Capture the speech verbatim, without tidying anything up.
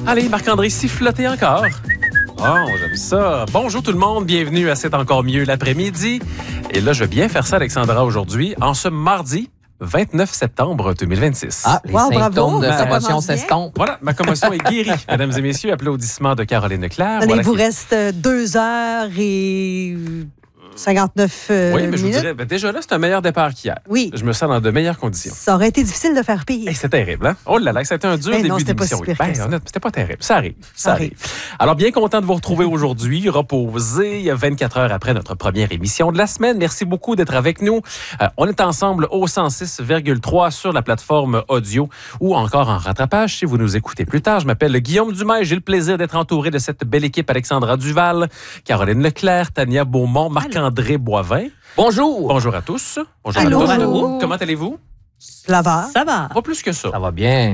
Allez, Marc-André, sifflotez encore. Oh, j'aime ça. Bonjour tout le monde, bienvenue à C'est encore mieux l'après-midi. Et là, je vais bien faire ça, Alexandra, aujourd'hui, en ce mardi vingt-neuf septembre deux mille vingt-six. Ah, les Wow, symptômes bravo, de ça commotion commence bien. s'estompent. Voilà, ma commotion est guérie. Mesdames et messieurs, applaudissements de Caroline Leclerc. Allez, Voilà il vous qui- reste deux heures et cinquante-neuf euh, Oui, mais je vous minutes. dirais, ben, déjà là, c'est un meilleur départ qu'hier. Oui. Je me sens dans de meilleures conditions. Ça aurait été difficile de faire pire. Hey, c'est terrible, hein? Oh là là, c'était un dur Ben début non, c'était pas d'émission. si pire Ben, que ça. honnêtement, c'était pas terrible. Ça arrive, ça, Ça arrive. Alors, bien content de vous retrouver aujourd'hui, reposé, vingt-quatre heures après notre première émission de la semaine. Merci beaucoup d'être avec nous. Euh, on est ensemble au cent six virgule trois sur la plateforme audio ou encore en rattrapage si vous nous écoutez plus tard. Je m'appelle Guillaume Dumais. J'ai le plaisir d'être entouré de cette belle équipe. Alexandra Duval, Caroline Leclerc, Tania Beaumont, Marc-André Boivin. Bonjour. Bonjour à tous. Bonjour Allô. à tous. Allô. Comment allez-vous? Ça va. Ça va. Pas plus que ça. Ça va bien.